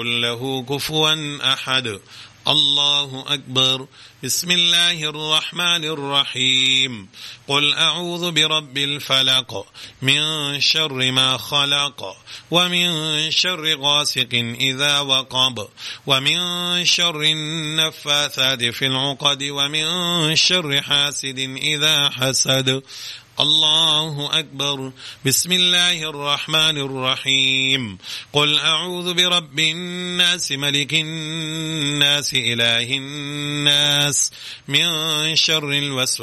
له كفوا أحد. الله أكبر. بسم الله الرحمن الرحيم. قل أعوذ برب الفلق من شر ما خلق ومن شر غاسق إذا وقب ومن شر النفاثات في العقد ومن شر حاسد إذا حسد. الله أكبر. بسم الله الرحمن الرحيم. قل أعوذ برب الناس ملك الناس إله الناس من شر الوسواس